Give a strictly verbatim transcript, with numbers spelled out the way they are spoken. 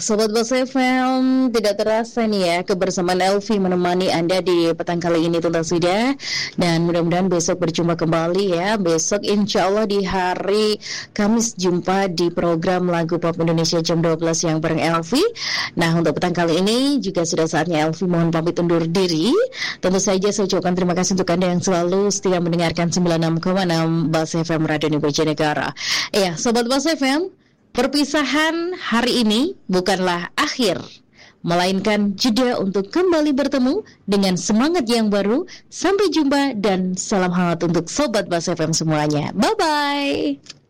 Sobat Bas F M, tidak terasa nih ya kebersamaan Elvi menemani Anda di petang kali ini tentu saja. Dan mudah-mudahan besok berjumpa kembali ya. Besok insya Allah di hari Kamis jumpa di program Lagu Pop Indonesia jam dua belas yang bareng Elvi. Nah, untuk petang kali ini juga sudah saatnya Elvi mohon pamit undur diri. Tentu saja saya ucapkan terima kasih untuk Anda yang selalu setia mendengarkan sembilan puluh enam koma enam Bas F M Radio Bojonegoro. Ya, Sobat Bas F M, perpisahan hari ini bukanlah akhir, melainkan jeda untuk kembali bertemu dengan semangat yang baru. Sampai jumpa dan salam hangat untuk Sobat Bas F M semuanya. Bye-bye.